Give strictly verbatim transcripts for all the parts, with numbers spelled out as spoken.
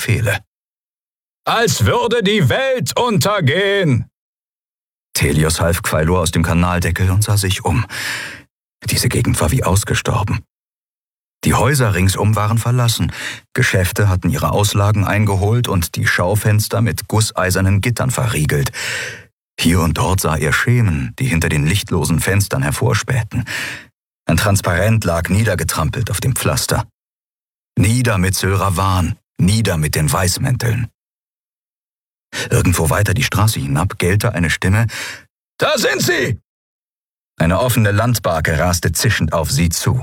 Befehle. »Als würde die Welt untergehen!« Thelios half Quailor aus dem Kanaldeckel und sah sich um. Diese Gegend war wie ausgestorben. Die Häuser ringsum waren verlassen, Geschäfte hatten ihre Auslagen eingeholt und die Schaufenster mit gusseisernen Gittern verriegelt. Hier und dort sah er Schemen, die hinter den lichtlosen Fenstern hervorspähten. Ein Transparent lag niedergetrampelt auf dem Pflaster. Nieder mit Sylravan, nieder mit den Weißmänteln. Irgendwo weiter die Straße hinab gellte eine Stimme: »Da sind sie!« Eine offene Landbarke raste zischend auf sie zu.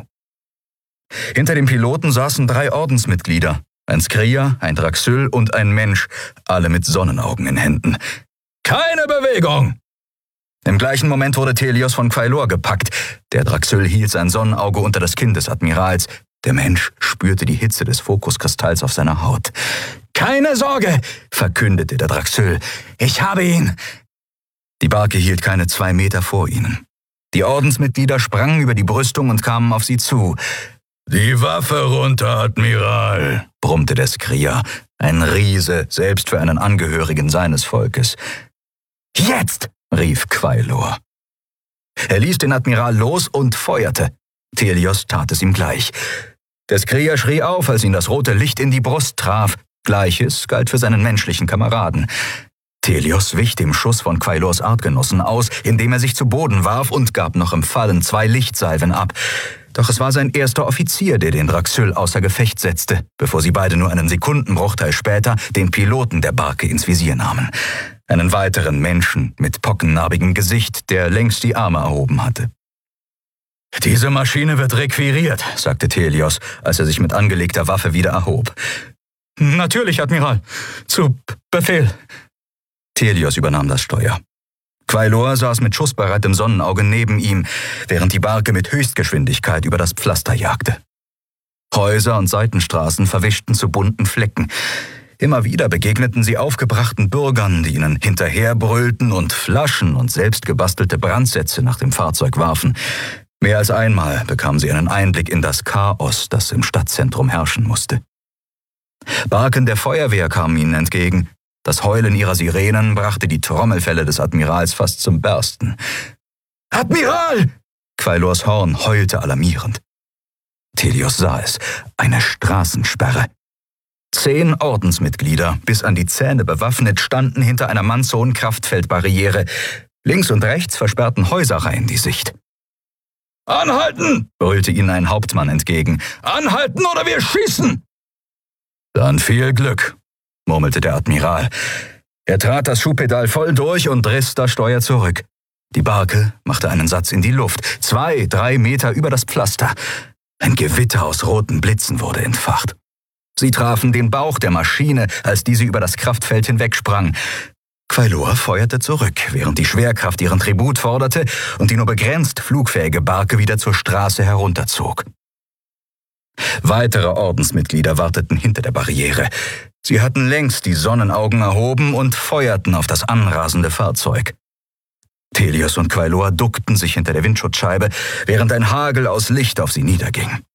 Hinter dem Piloten saßen drei Ordensmitglieder, ein Skria, ein Draxyl und ein Mensch, alle mit Sonnenaugen in Händen. »Keine Bewegung!« Im gleichen Moment wurde Thelios von Quailor gepackt. Der Draxyl hielt sein Sonnenauge unter das Kinn des Admirals. Der Mensch spürte die Hitze des Fokuskristalls auf seiner Haut. »Keine Sorge«, verkündete der Draxyl. »Ich habe ihn!« Die Barke hielt keine zwei Meter vor ihnen. Die Ordensmitglieder sprangen über die Brüstung und kamen auf sie zu. »Die Waffe runter, Admiral«, brummte der Skria, ein Riese, selbst für einen Angehörigen seines Volkes. »Jetzt«, rief Quailor. Er ließ den Admiral los und feuerte. Thelios tat es ihm gleich. Der Skria schrie auf, als ihn das rote Licht in die Brust traf. Gleiches galt für seinen menschlichen Kameraden. Thelios wich dem Schuss von Quailors Artgenossen aus, indem er sich zu Boden warf und gab noch im Fallen zwei Lichtsalven ab. Doch es war sein erster Offizier, der den Draxyl außer Gefecht setzte, bevor sie beide nur einen Sekundenbruchteil später den Piloten der Barke ins Visier nahmen. Einen weiteren Menschen mit pockennarbigem Gesicht, der längst die Arme erhoben hatte. »Diese Maschine wird requiriert«, sagte Thelios, als er sich mit angelegter Waffe wieder erhob. »Natürlich, Admiral. Zu Befehl.« Thelios übernahm das Steuer. Quailor saß mit schussbereitem Sonnenauge neben ihm, während die Barke mit Höchstgeschwindigkeit über das Pflaster jagte. Häuser und Seitenstraßen verwischten zu bunten Flecken. Immer wieder begegneten sie aufgebrachten Bürgern, die ihnen hinterherbrüllten und Flaschen und selbstgebastelte Brandsätze nach dem Fahrzeug warfen. Mehr als einmal bekamen sie einen Einblick in das Chaos, das im Stadtzentrum herrschen musste. Barken der Feuerwehr kamen ihnen entgegen. Das Heulen ihrer Sirenen brachte die Trommelfelle des Admirals fast zum Bersten. »Admiral!« Quailors Horn heulte alarmierend. Thelios sah es, eine Straßensperre. Zehn Ordensmitglieder, bis an die Zähne bewaffnet, standen hinter einer mannshohen Kraftfeldbarriere. Links und rechts versperrten Häuserreihen die Sicht. »Anhalten!« brüllte ihnen ein Hauptmann entgegen. »Anhalten oder wir schießen!« »Dann viel Glück«, murmelte der Admiral. Er trat das Schuhpedal voll durch und riss das Steuer zurück. Die Barke machte einen Satz in die Luft, zwei, drei Meter über das Pflaster. Ein Gewitter aus roten Blitzen wurde entfacht. Sie trafen den Bauch der Maschine, als diese über das Kraftfeld hinwegsprang. Quailor feuerte zurück, während die Schwerkraft ihren Tribut forderte und die nur begrenzt flugfähige Barke wieder zur Straße herunterzog. Weitere Ordensmitglieder warteten hinter der Barriere. Sie hatten längst die Sonnenaugen erhoben und feuerten auf das anrasende Fahrzeug. Thelios und Quailor duckten sich hinter der Windschutzscheibe, während ein Hagel aus Licht auf sie niederging.